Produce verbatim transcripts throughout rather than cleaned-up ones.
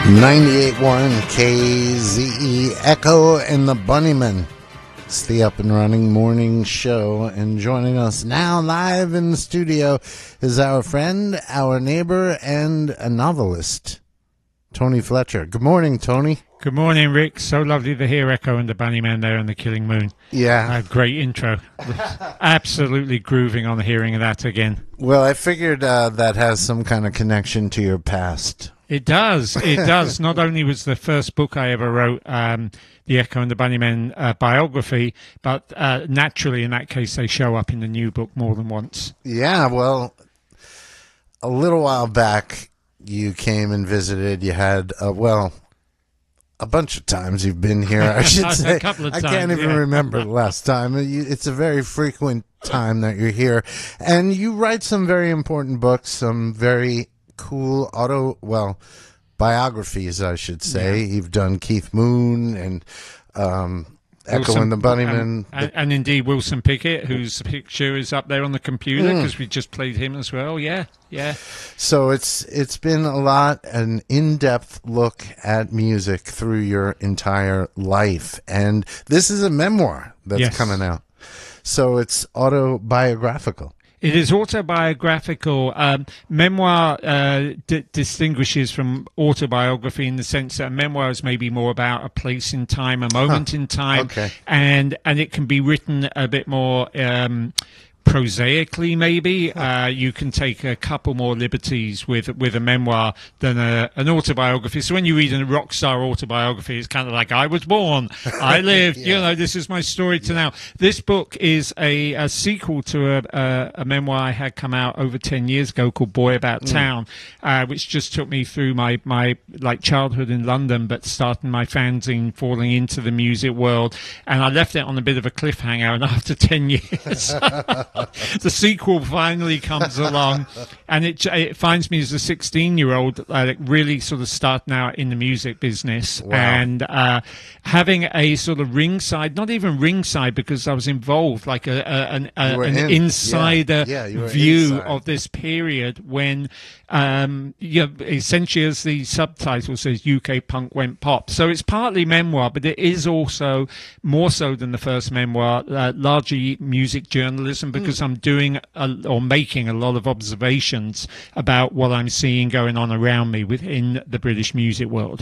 ninety-eight point one K Z E Echo and the Bunnymen. It's the Up and Running Morning Show, and joining us now live in the studio is our friend, our neighbor, and a novelist, Tony Fletcher. Good morning, Tony. Good morning, Rick. So lovely to hear Echo and the Bunnymen there on the Killing Moon. Yeah. Uh, great intro. Absolutely grooving on the hearing of that again. Well, I figured uh, that has some kind of connection to your past. It does. It does. Not only was the first book I ever wrote, um, the Echo and the Bunnymen uh, biography, but uh, naturally, in that case, they show up in the new book more than once. Yeah, well, a little while back, you came and visited. You had, uh, well, a bunch of times you've been here, I should say. A couple of times, I can't even yeah. remember the last time. It's a very frequent time that you're here. And you write some very important books, some very cool auto, well, biographies, I should say. Yeah. You've done Keith Moon and um, Echo Wilson, and the Bunnymen. And, and, and indeed Wilson Pickett, whose picture is up there on the computer, because mm. we just played him as well. Yeah, yeah. So it's it's been a lot, an in-depth look at music through your entire life. And this is a memoir that's yes. coming out. So it's autobiographical. It is autobiographical. Um, memoir uh, d- distinguishes from autobiography in the sense that a memoir is maybe more about a place in time, a moment huh. in time, okay. and and it can be written a bit more um, prosaically. Maybe huh. uh, you can take a couple more liberties with with a memoir than a, an autobiography. So when you read a rock star autobiography, it's kind of like, I was born, I lived, yeah. you know, this is my story to yeah. now. This book is a, a sequel to a, a, a memoir I had come out over ten years ago called Boy About mm. Town, uh, which just took me through my, my like childhood in London, but starting my fanzine, falling into the music world. And I left it on a bit of a cliffhanger, and after ten years... the sequel finally comes along, and it it finds me as a sixteen-year-old uh, really sort of starting out in the music business wow. and uh, having a sort of ringside, not even ringside because I was involved, like a, a, an, a, an in. insider yeah. Yeah, view inside. of this period when, um, you know, essentially as the subtitle says, U K punk went pop. So it's partly memoir, but it is also, more so than the first memoir, uh, largely music journalism, because I'm doing a, or making a lot of observations about what I'm seeing going on around me within the British music world.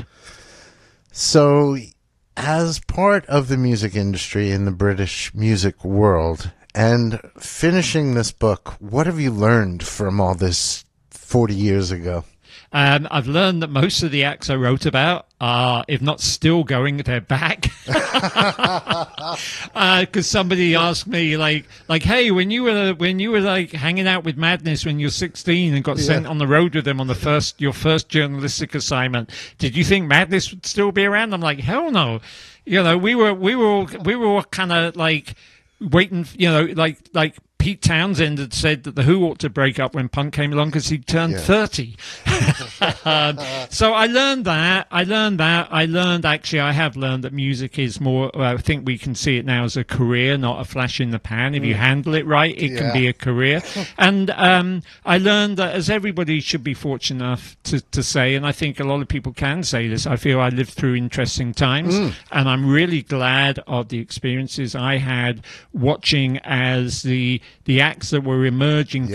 So, as part of the music industry in the British music world, and finishing this book, what have you learned from all this forty years ago? Um, I've learned that most of the acts I wrote about are, if not still going, they're back. Because uh, somebody asked me, like, like, hey, when you were when you were like hanging out with Madness when you were sixteen and got yeah. sent on the road with them on the first your first journalistic assignment, did you think Madness would still be around? I'm like, hell no. You know, we were we were all, we were all kind of like waiting. You know, like like. Pete Townsend had said that The Who ought to break up when punk came along because he turned yeah. thirty. um, so I learned that. I learned that. I learned, actually, I have learned that music is more, well, I think we can see it now as a career, not a flash in the pan. If mm. you handle it right, it yeah. can be a career. And um, I learned that, as everybody should be fortunate enough to, to say, and I think a lot of people can say this, I feel I lived through interesting times, mm. and I'm really glad of the experiences I had watching as the the acts that were emerging